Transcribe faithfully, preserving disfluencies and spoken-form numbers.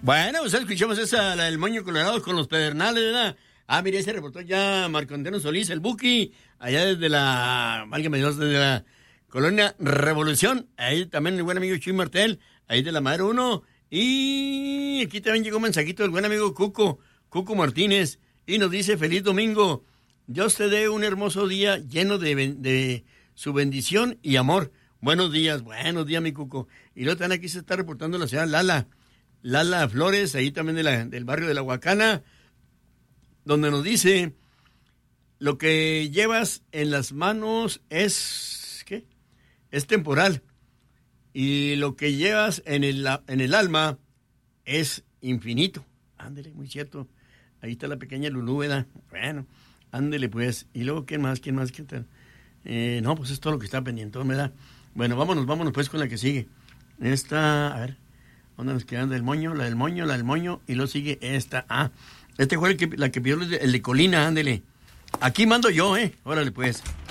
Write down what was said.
Bueno, pues escuchamos esa, la del Moño Colorado con los Pedernales, ¿verdad? Ah, mire, se reportó ya Marco Antonio Solís, el Buki, allá desde la, válgame Dios, desde la Colonia Revolución. Ahí también el buen amigo Chuy Martel, ahí de la Madre uno. Y aquí también llegó un mensajito del buen amigo Cuco, Cuco Martínez, y nos dice, feliz domingo, Dios te dé un hermoso día lleno de, de su bendición y amor. Buenos días, buenos días, mi Cuco. Y luego también aquí se está reportando la señora Lala, Lala Flores, ahí también de la, del barrio de La Huacana, donde nos dice, lo que llevas en las manos es, ¿qué? Es temporal. Y lo que llevas en el, en el alma es infinito. Ándele, muy cierto. Ahí está la pequeña Lulú, ¿verdad? Bueno, ándele pues. Y luego, ¿quién más? ¿Quién más? ¿Quién tal? Eh, no, pues es todo lo que está pendiente, ¿verdad? Bueno, vámonos, vámonos pues con la que sigue. Esta, a ver, ¿dónde nos quedan? Del moño, la del moño, la del moño, y luego sigue esta. Ah, este fue el que, la que pidió el de, el de Colina, ándele. Aquí mando yo, ¿eh? Órale pues.